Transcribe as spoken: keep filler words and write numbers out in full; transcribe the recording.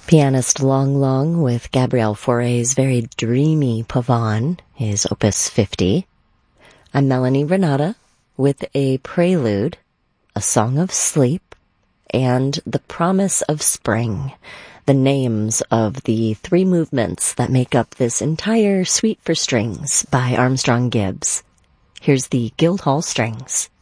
Pianist Long Long with Gabriel Fauré's very dreamy Pavane, his Opus fifty. I'm Melanie Renata with a prelude, A Song of Sleep, and The Promise of Spring, the names of the three movements that make up this entire suite for strings by Armstrong Gibbs. Here's the Guildhall Strings.